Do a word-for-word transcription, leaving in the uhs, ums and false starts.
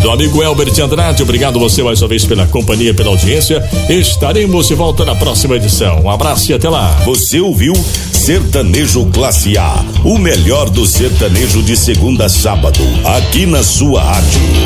Meu amigo Elber de Andrade, obrigado você mais uma vez pela companhia, pela audiência. Estaremos de volta na próxima edição. Um abraço e até lá. Você ouviu Sertanejo Classe A, o melhor do sertanejo de segunda a sábado, aqui na sua rádio.